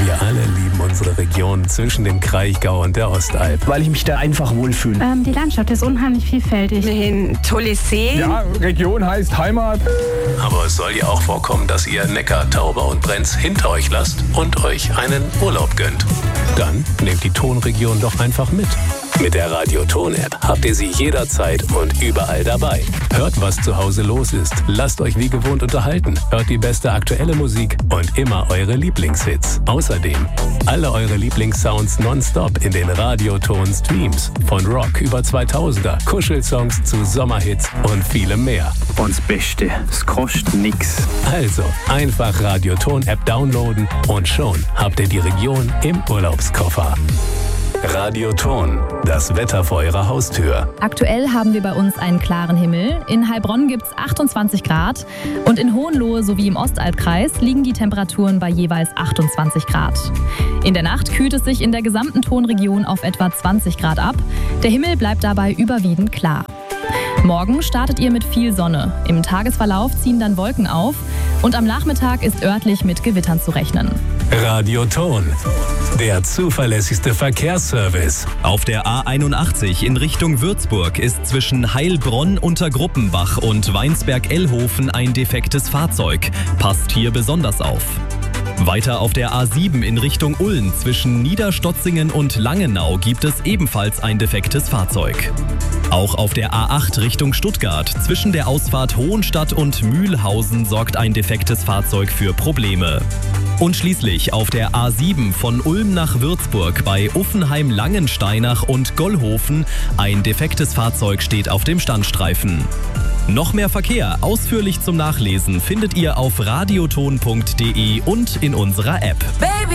Wir alle lieben unsere Region zwischen dem Kraichgau und der Ostalb. Weil ich mich da einfach wohlfühle. Die Landschaft ist unheimlich vielfältig. Ein tolles See. Ja, Region heißt Heimat. Aber es soll ja auch vorkommen, dass ihr Neckar, Tauber und Brenz hinter euch lasst und euch einen Urlaub gönnt. Dann nehmt die Tonregion doch einfach mit. Mit der Radio-Ton-App habt ihr sie jederzeit und überall dabei. Hört, was zu Hause los ist. Lasst euch wie gewohnt unterhalten. Hört die beste aktuelle Musik und immer eure Lieblingshits. Außerdem alle eure Lieblingssounds nonstop in den Radio-Ton-Streams. Von Rock über 2000er, Kuschelsongs zu Sommerhits und vielem mehr. Und das Beste, es kostet nix. Also einfach Radio-Ton-App downloaden und schon habt ihr die Region im Urlaubskoffer. Radio-Ton, das Wetter vor eurer Haustür. Aktuell haben wir bei uns einen klaren Himmel. In Heilbronn gibt es 28 Grad und in Hohenlohe sowie im Ostalbkreis liegen die Temperaturen bei jeweils 28 Grad. In der Nacht kühlt es sich in der gesamten Tonregion auf etwa 20 Grad ab. Der Himmel bleibt dabei überwiegend klar. Morgen startet ihr mit viel Sonne. Im Tagesverlauf ziehen dann Wolken auf und am Nachmittag ist örtlich mit Gewittern zu rechnen. Radio-Ton, der zuverlässigste Verkehrsservice. Auf der A81 in Richtung Würzburg ist zwischen Heilbronn, Untergruppenbach und Weinsberg-Ellhofen ein defektes Fahrzeug. Passt hier besonders auf. Weiter auf der A7 in Richtung Ulm zwischen Niederstotzingen und Langenau gibt es ebenfalls ein defektes Fahrzeug. Auch auf der A8 Richtung Stuttgart zwischen der Ausfahrt Hohenstadt und Mühlhausen sorgt ein defektes Fahrzeug für Probleme. Und schließlich auf der A7 von Ulm nach Würzburg bei Uffenheim-Langensteinach und Gollhofen ein defektes Fahrzeug steht auf dem Standstreifen. Noch mehr Verkehr ausführlich zum Nachlesen findet ihr auf radioton.de und in unserer App. Baby.